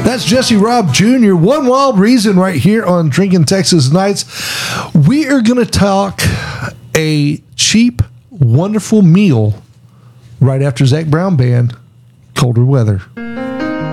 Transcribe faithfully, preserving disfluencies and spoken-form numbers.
That's Jesse Robb Junior One Wild Reason right here on Drinking Texas Nights. We are going to talk a cheap, wonderful meal right after Zac Brown Band, Colder Weather.